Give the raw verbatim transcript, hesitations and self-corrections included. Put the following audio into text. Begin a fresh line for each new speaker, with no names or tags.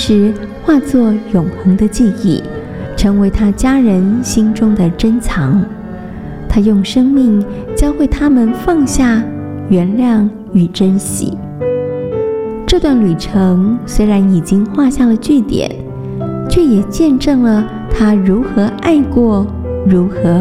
时化作永恒的记忆，成为他家人心中的珍藏。他用生命教会他们放下、原谅与珍惜。这段旅程虽然已经画下了句点，却也见证了他如何爱过，如何